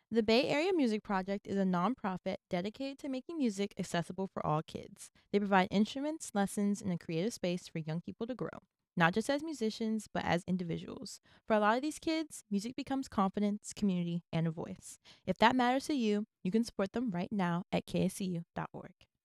The Bay Area Music Project is a nonprofit dedicated to making music accessible for all kids. They provide instruments, lessons, and a creative space for young people to grow, not just as musicians, but as individuals. For a lot of these kids, music becomes confidence, community, and a voice. If that matters to you, you can support them right now at kscu.org.